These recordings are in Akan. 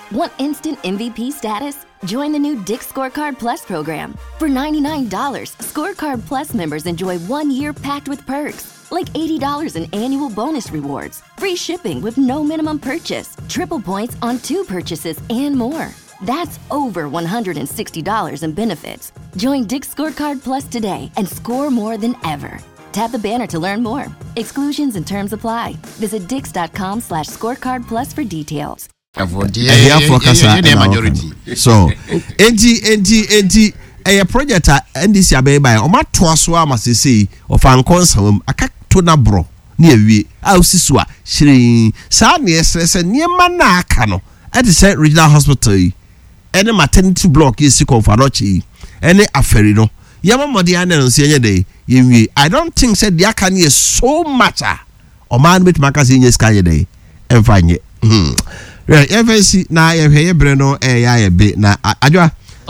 Want instant MVP status? Join the new Dick's Scorecard Plus program. For $99, Scorecard Plus members enjoy 1 year packed with perks, like $80 in annual bonus rewards, free shipping with no minimum purchase, triple points on 2 purchases, and more. That's over $160 in benefits. Join Dick's Scorecard Plus today and score more than ever. Tap the banner to learn more. Exclusions and terms apply. Visit dix.com/scorecardplus for details. So, NT a project NDC abeba o mato so amasisi of ankonsam akato na bro na ewie ausisua shirin sa na esese niema na aka no at the regional hospital yi ene maternity block yi si konfarochi ene aferi no yama modi ane no se dey yewie. I don't think said the aka ne so much o man bit makasi nye ska ye dey emfanye right FNC na ye hwe bre no ya ye be na adwa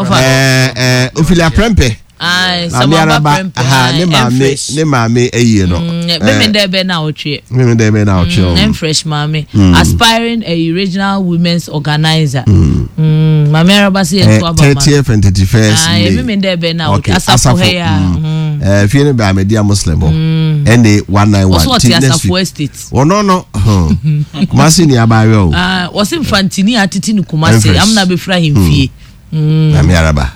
Ophelia Prempe. Samaba Prempe. Ne mame eyi no. Me dey be na otwe. Fresh mame. Aspiring a regional women's organizer. Mame Rabasi ento aba. 30th and 31st. Me dey be na otwe. Asafo heya. Fie ne ba media Muslim bo. And 191. What's Asafo estate? Oh no. Kumasi ni abawe o. Was infantini atiti ni Kumasi. Am na be fra him fie. Araba.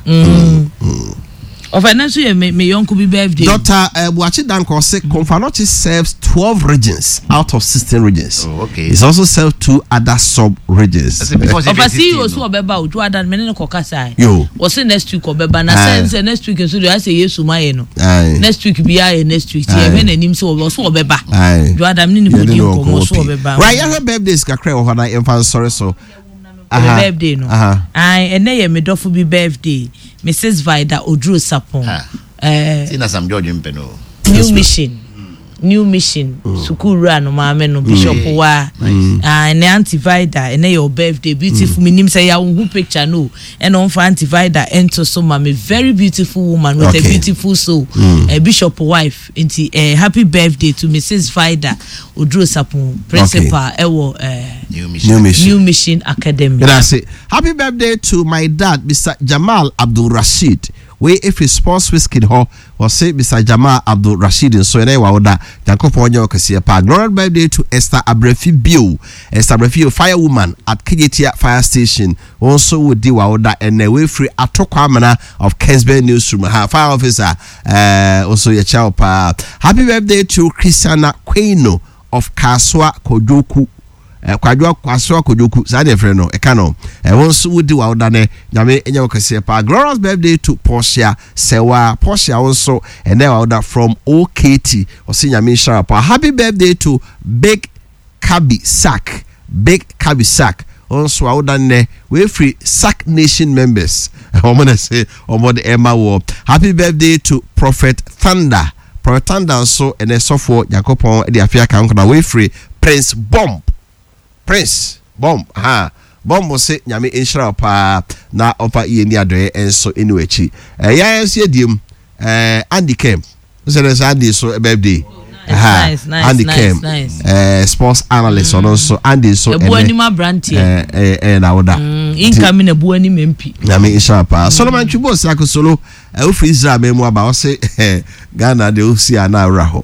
Of financial me yonku be birthday. Dr. Buachi Danko say Konfanochi serves 12 regions out of 16 regions. Oh, okay. It also serves 2 other sub-regions. Of a CEO so obeba uju adan menene kokasa. Yo. Was next week obeba na say next week so I say yesu maye no. Next week biya next week. Ye me nanim so obeba. Uju adan menene ko di ko so obeba. Right, your birthdays kakra o na infant sorry so. Birthday no. Ene ye me dofo bi birthday. Mrs. Vida Odru Sapon. Sina Sam George Mpeno. New mission. Sukuru no mama no Bishop wa. And Auntie Vida ene your birthday beautiful. Me nim say ya who picture no. And on for Auntie Vida ento so mama very beautiful woman with a beautiful soul. A bishop wife. Happy birthday to Mrs. Vida Odru Sapon, principal ewo New Mission Academy. And I say happy birthday to my dad Mr. Jamal Abdul Rashid. We if he sports whiskey ho was say Mr. Jamal Abdul Rashid and so anyway that Jankopo Onyo Kasia Pa. Glorious birthday to Esther Abrefi Bio. Esther Abrefi firewoman at Kigetia Fire Station. Also with the Wauda and away free Atokwamana of Kesbe Newsroom. Her fire officer also your child pa. Happy birthday to Christiana Queno of Kaswa Kojoku. Kwadwa Kaswa Kojoku Zade Freno Ekano. Also with the Waudane Yame Enya Kasia Pa. Glorious birthday to Portia Sewa. Portia also and then Wauda from OKT or Senior Misha Pa. Happy birthday to Big Kabi Sack. Also Waudane we free Sack Nation members. I'm gonna say the Emma War. Happy birthday to Prophet Thunder. Prophet Thunder also and then so for Jakopon the Afia Kankana we free Prince Bomb. Bomb was say nyame inshira pa na opa iye ni adoye enso enuechi ya enso ediem Andy Kem so there's Andy so birthday nice. Andy Kem sports analyst also Andy so ebuanima brand here na oda incoming ebuanima MP nyame inshira pa Solomon Chubo sako solo ofi Israel memu aba o say Ghana de osi ana raho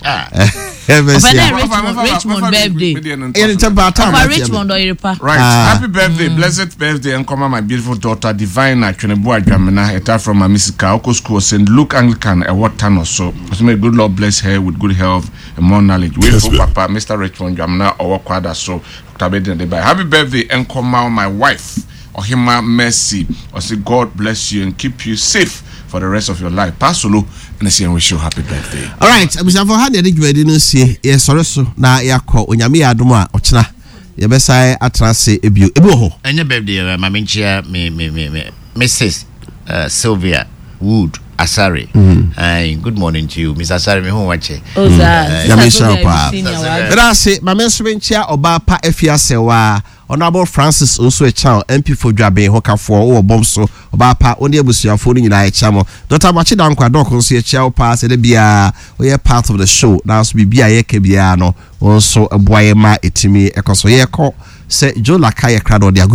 Richmond birthday. Richmond right. Happy birthday, blessed birthday, and come on my beautiful daughter, Divine Chunebua Jamina, a type from my Missika, Oko School, St. Luke Anglican, a what time or so. May good Lord bless her with good health and more knowledge. We for Papa, Mr. Richmond Jamina, or Quada, so happy birthday, and come on my wife, Ohima Mercy, or say God bless you and keep you safe for the rest of your life. Pasolo and say wish you happy birthday. All right, I'm for had the ready no see yes sorry so na yakọ onyame adoma ochina ye be sai atrase ebio ebo ho enya birthday ma menchia me Mrs. Sylvia Wood Asari. Good morning to you, Miss Asari. Me who watch it. But I say, my mensumentia oba pa efiasewa. Honorable Francis also a child MP for Jabe Hoka for or Bomso oba pa only abusia for ni na chamo. Dr. Machida Nkwa Dok see a child pass e bia we are part of the show. Now so bia ye ke bia no also a boy ma etimi ekoso ye ko se Joe Lakaya krado dia